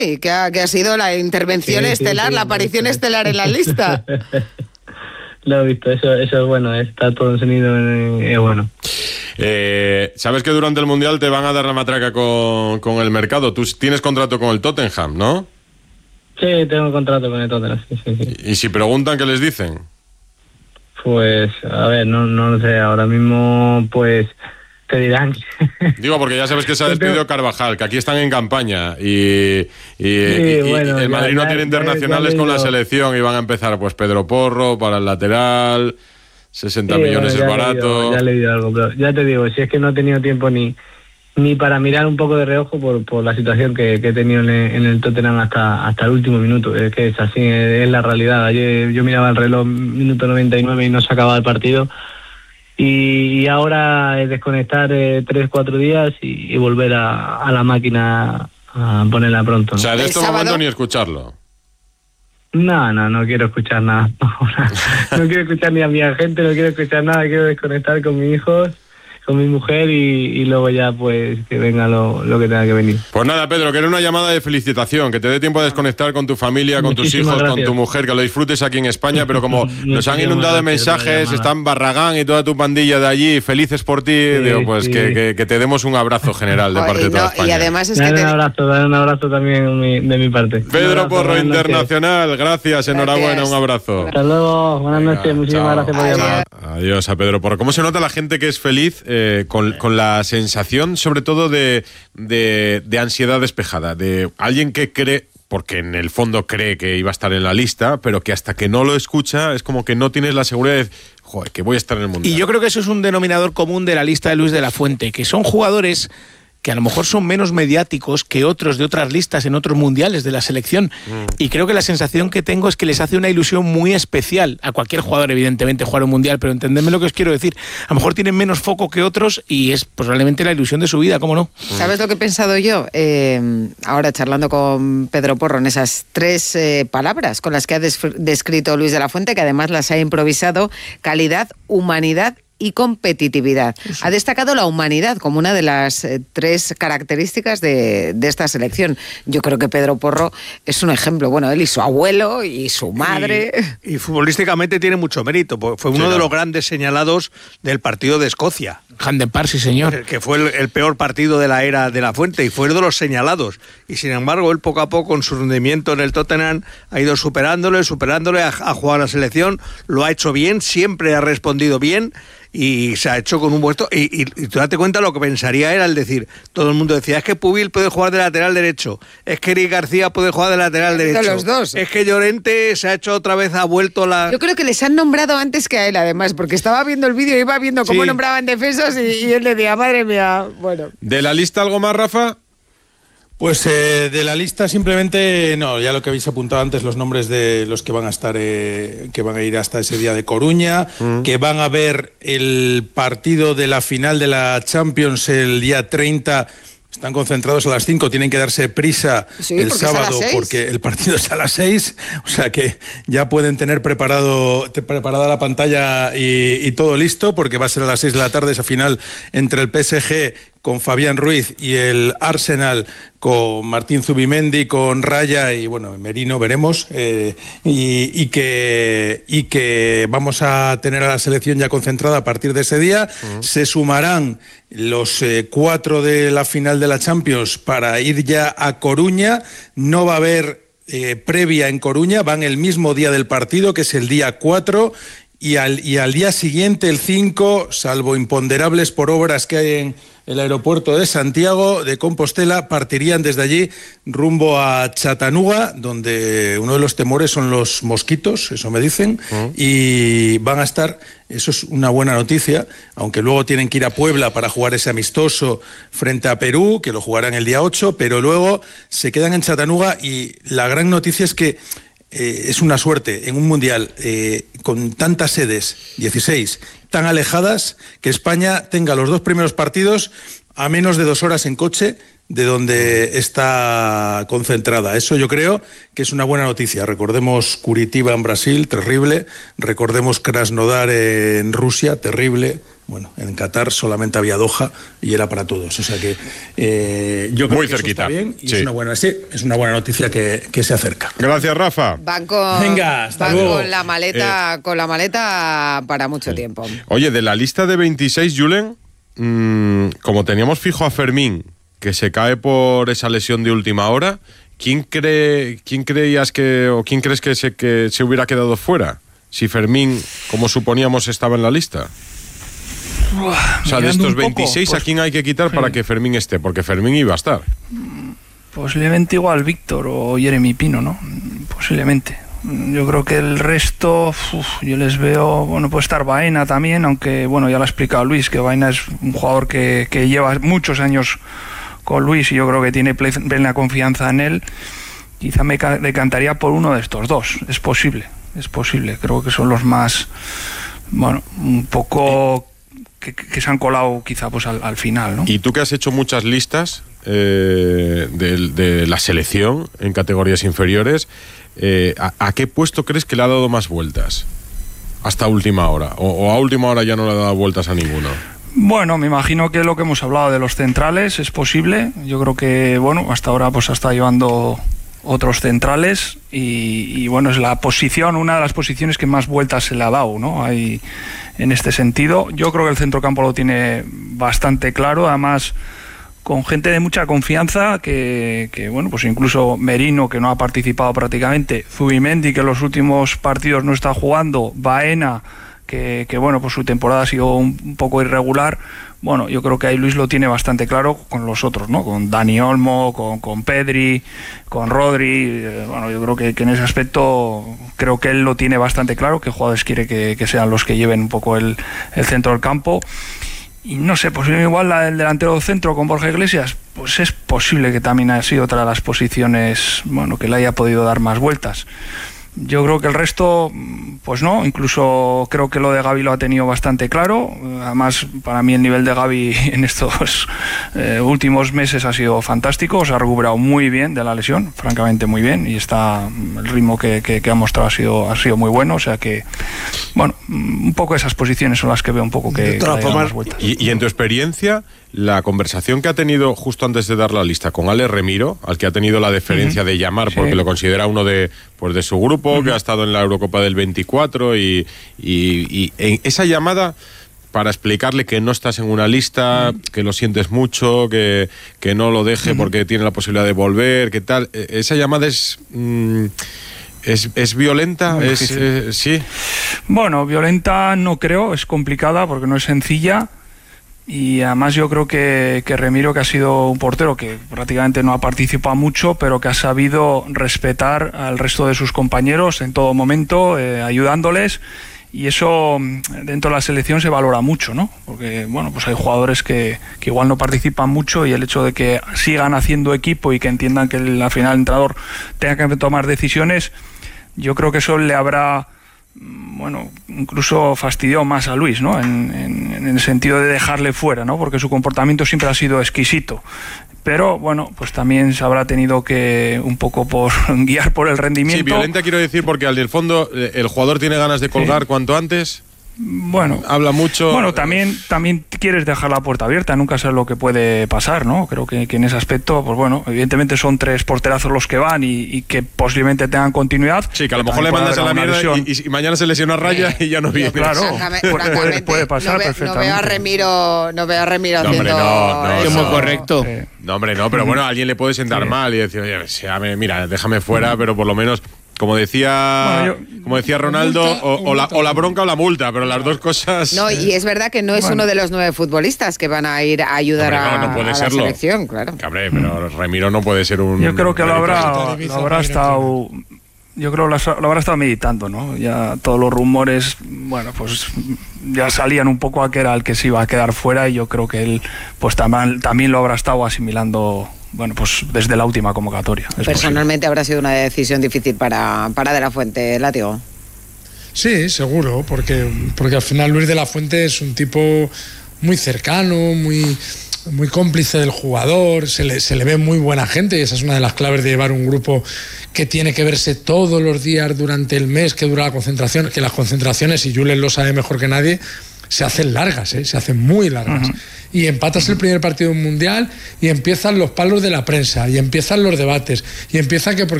y que ha sido la intervención estelar, la aparición estelar en la lista. Lo he visto, eso es bueno, está todo encendido, es bueno. Sabes que durante el Mundial te van a dar la matraca con el mercado. Tú tienes contrato con el Tottenham, ¿no? Sí, tengo contrato con el Tottenham, sí. Y si preguntan, ¿qué les dicen? Pues, a ver, no lo sé, ahora mismo, pues, te dirán. Digo, porque ya sabes que se ha despedido Carvajal, que aquí están en campaña y bueno, el Madrid no tiene internacionales con la selección y van a empezar, pues, Pedro Porro para el lateral, 60 millones es barato. Ya le digo algo, pero ya te digo, si es que no he tenido tiempo ni para mirar un poco de reojo por la situación que he tenido en el Tottenham hasta el último minuto. Es que es así, es la realidad. Ayer yo miraba el reloj, minuto 99 y no se acababa el partido. Y ahora es desconectar 3-4 días y volver a la máquina a ponerla pronto, ¿no? O sea, de estos momentos ni escucharlo. No quiero escuchar nada. No quiero escuchar ni a mi agente, no quiero escuchar nada. Quiero desconectar con mis hijos, con mi mujer y luego ya pues que venga lo que tenga que venir. Pues nada, Pedro, que era una llamada de felicitación, que te dé tiempo a desconectar con tu familia, con tus hijos, con tu mujer, que lo disfrutes aquí en España, pero como nos han inundado de mensajes, están Barragán y toda tu pandilla de allí felices por ti, digo, pues sí. que te demos un abrazo general de parte de toda España. Y además es que un abrazo también de mi parte. Pedro Porro, internacional, gracias, enhorabuena, un abrazo. Hasta luego, buenas noches, muchísimas gracias por llamar. Adiós a Pedro Porro. ¿Cómo se nota la gente que es feliz con la sensación, sobre todo, de ansiedad despejada? De alguien que cree, porque en el fondo cree que iba a estar en la lista, pero que hasta que no lo escucha es como que no tienes la seguridad de, joder, que voy a estar en el Mundial. Y yo creo que eso es un denominador común de la lista de Luis de la Fuente, que son jugadores que a lo mejor son menos mediáticos que otros de otras listas en otros mundiales de la selección. Y creo que la sensación que tengo es que les hace una ilusión muy especial a cualquier jugador, evidentemente, jugar un mundial, pero entendedme lo que os quiero decir. A lo mejor tienen menos foco que otros y es probablemente la ilusión de su vida, ¿cómo no? ¿Sabes lo que he pensado yo? Ahora charlando con Pedro Porro en esas 3 palabras con las que ha descrito Luis de la Fuente, que además las ha improvisado: calidad, humanidad y competitividad. Sí. Ha destacado la humanidad como una de las 3 características de esta selección. Yo creo que Pedro Porro es un ejemplo. Bueno, él y su abuelo y su madre. Y futbolísticamente tiene mucho mérito. Fue uno de los grandes señalados del partido de Escocia. Hampden Park, sí señor. Que fue el peor partido de la era de la Fuente y fue uno de los señalados. Y sin embargo, él poco a poco, con su rendimiento en el Tottenham, ha ido superándole, a jugar a la selección. Lo ha hecho bien, siempre ha respondido bien. Y se ha hecho con un puesto y tú date cuenta lo que pensaría era el decir, todo el mundo decía, es que Pubil puede jugar de lateral derecho, es que Eric García puede jugar de lateral derecho, de los dos. Es que Llorente se ha hecho otra vez, ha vuelto la... Yo creo que les han nombrado antes que a él, además, porque estaba viendo el vídeo, iba viendo cómo nombraban defensas y él le decía, madre mía, bueno. ¿De la lista algo más, Rafa? Pues de la lista simplemente, no, ya lo que habéis apuntado antes, los nombres de los que van a estar, que van a ir hasta ese día de Coruña, que van a ver el partido de la final de la Champions el día 30. Están concentrados a las 5, tienen que darse prisa el sábado porque el partido es a las 6, o sea que ya pueden tener preparada la pantalla y todo listo, porque va a ser a las 6 de la tarde esa final entre el PSG con Fabián Ruiz y el Arsenal con Martín Zubimendi, con Raya y bueno, Merino, veremos, y que vamos a tener a la selección ya concentrada a partir de ese día. Se sumarán los 4 de la final de la Champions para ir ya a Coruña. No va a haber previa en Coruña, van el mismo día del partido, que es el día 4, y al día siguiente, el 5, salvo imponderables por obras que hay en el aeropuerto de Santiago de Compostela, partirían desde allí rumbo a Chattanooga, donde uno de los temores son los mosquitos, eso me dicen, y van a estar, eso es una buena noticia, aunque luego tienen que ir a Puebla para jugar ese amistoso frente a Perú, que lo jugarán el día 8, pero luego se quedan en Chattanooga y la gran noticia es que es una suerte en un mundial con tantas sedes, 16, tan alejadas, que España tenga los 2 primeros partidos a menos de 2 horas en coche de donde está concentrada. Eso yo creo que es una buena noticia. Recordemos Curitiba en Brasil, terrible. Recordemos Krasnodar en Rusia, terrible. Bueno, en Qatar solamente había Doha y era para todos. O sea que yo creo muy que cerquita. Eso está bien y Sí. es una buena noticia que se acerca. Gracias, Rafa. Van con, Venga, hasta van luego. con la maleta para mucho tiempo. Oye, de la lista de 26, Julen, como teníamos fijo a Fermín, que se cae por esa lesión de última hora, ¿quién crees que se hubiera quedado fuera? Si Fermín, como suponíamos, estaba en la lista. O sea, de estos 26, ¿a quién hay que quitar para que Fermín esté? Porque Fermín iba a estar. Posiblemente igual Víctor o Jeremy Pino, ¿no? Posiblemente. Yo creo que el resto, yo les veo, bueno, puede estar Baena también, aunque, bueno, ya lo ha explicado Luis, que Baena es un jugador que lleva muchos años con Luis y yo creo que tiene plena confianza en él. Quizá me decantaría por uno de estos dos, es posible, creo que son los más, bueno, un poco que se han colado quizá pues al final, ¿no? Y tú que has hecho muchas listas de la selección en categorías inferiores, ¿a qué puesto crees que le ha dado más vueltas hasta última hora? ¿O a última hora ya no le ha dado vueltas a ninguno? Bueno, me imagino que lo que hemos hablado de los centrales es posible. Yo creo que, bueno, hasta ahora pues ha estado llevando otros centrales y bueno, es la posición, una de las posiciones que más vueltas se le ha dado, ¿no? Hay, en este sentido, yo creo que el centrocampo lo tiene bastante claro, además con gente de mucha confianza que bueno, pues incluso Merino, que no ha participado prácticamente, Zubimendi, que en los últimos partidos no está jugando, Baena, que bueno, pues su temporada ha sido un poco irregular. Bueno, yo creo que ahí Luis lo tiene bastante claro con los otros, ¿no? Con Dani Olmo, con Pedri, con Rodri. Bueno, yo creo que en ese aspecto creo que él lo tiene bastante claro, qué jugadores quiere que sean los que lleven un poco el centro del campo. Y no sé, posiblemente igual el delantero centro con Borja Iglesias, pues es posible que también haya sido otra de las posiciones, bueno, que le haya podido dar más vueltas. Yo creo que el resto, pues no, incluso creo que lo de Gavi lo ha tenido bastante claro. Además, para mí el nivel de Gavi en estos últimos meses ha sido fantástico, se ha recuperado muy bien de la lesión, francamente muy bien, y el ritmo que ha mostrado ha sido muy bueno, o sea que, bueno, un poco esas posiciones son las que veo un poco que dan más vueltas. Y en tu experiencia, la conversación que ha tenido justo antes de dar la lista con Ale Remiro, al que ha tenido la deferencia de llamar porque lo considera uno de su grupo, que ha estado en la Eurocopa del 24 y en esa llamada para explicarle que no estás en una lista, que lo sientes mucho, que no lo deje porque tiene la posibilidad de volver, que tal, esa llamada es violenta, sí. Bueno, violenta no creo, es complicada porque no es sencilla. Y además yo creo que Remiro, que ha sido un portero que prácticamente no ha participado mucho, pero que ha sabido respetar al resto de sus compañeros en todo momento, ayudándoles, y eso dentro de la selección se valora mucho, ¿no? Porque bueno, pues hay jugadores que igual no participan mucho, y el hecho de que sigan haciendo equipo y que entiendan que al final el entrenador tenga que tomar decisiones, yo creo que eso le habrá, bueno, incluso fastidió más a Luis, ¿no? En el sentido de dejarle fuera, ¿no? Porque su comportamiento siempre ha sido exquisito. Pero bueno, pues también se habrá tenido que un poco guiar por el rendimiento. Sí, violenta quiero decir porque al del fondo el jugador tiene ganas de colgar cuanto antes. Bueno, habla mucho. Bueno, también quieres dejar la puerta abierta, nunca sabes lo que puede pasar, ¿no? Creo que en ese aspecto, pues bueno, evidentemente son 3 porterazos los que van y que posiblemente tengan continuidad. Sí, que a lo mejor le mandas a la mierda y mañana se lesiona Raya y ya no viene. Claro, puede pasar perfectamente. No veo a Remiro haciendo... No, es muy correcto. No, hombre, no, pero bueno, a alguien le puede sentar mal y decir, oye, mira, déjame fuera, pero por lo menos... Como decía Ronaldo, o la bronca o la multa, pero las dos cosas... No, y es verdad que no es uno de los 9 futbolistas que van a ir a ayudar a la selección, claro. Hombre, pero Remiro no puede ser un... Yo creo que lo habrá estado... Yo creo que lo habrá estado meditando, ¿no? Ya todos los rumores, bueno, pues ya salían un poco a que era el que se iba a quedar fuera, y yo creo que él pues también lo habrá estado asimilando, bueno, pues desde la última convocatoria. Personalmente habrá sido una decisión difícil para De la Fuente, Látigo. Sí, seguro, porque al final Luis de la Fuente es un tipo muy cercano, muy cómplice del jugador, se le ve muy buena gente, y esa es una de las claves de llevar un grupo que tiene que verse todos los días durante el mes que dura la concentración, que las concentraciones, y Julen lo sabe mejor que nadie, se hacen largas, se hacen muy largas. Uh-huh. Y empatas el primer partido mundial y empiezan los palos de la prensa, y empiezan los debates, y empieza que porque